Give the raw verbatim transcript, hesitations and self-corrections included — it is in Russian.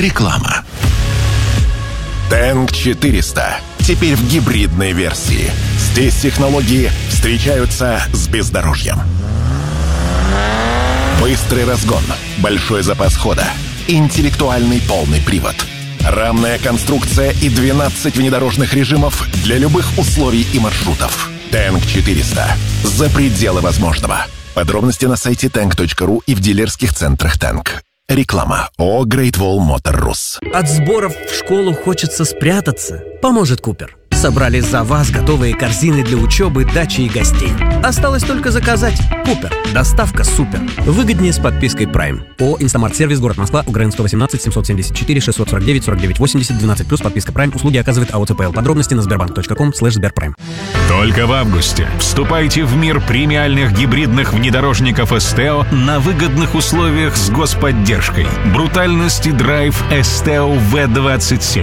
Реклама. Тэнк четыреста. Теперь в гибридной версии. Здесь технологии встречаются с бездорожьем. Быстрый разгон, большой запас хода, интеллектуальный полный привод, рамная конструкция и двенадцать внедорожных режимов для любых условий и маршрутов. Тэнк четыреста. За пределы возможного. Подробности на сайте тэнк точка ру и в дилерских центрах Тэнк. Реклама. ООО Great Wall Motor Rus. От сборов в школу хочется спрятаться. Поможет Купер. Собрали за вас готовые корзины для учебы, дачи и гостей. Осталось только заказать. Купер. Доставка супер. Выгоднее с подпиской Prime. ООО «Инстамарт Сервис», город Москва, УГРН сто восемнадцать семьсот семьдесят четыре шестьсот сорок девять сорок девять восемьдесят, двенадцать плюс, подписка Prime. Услуги оказывает АО ЦПЛ. Подробности на сбербанк точка ком слэш сберпрайм. Только в августе вступайте в мир премиальных гибридных внедорожников Esteo на выгодных условиях с господдержкой. Брутальность и драйв Esteo ви двадцать семь.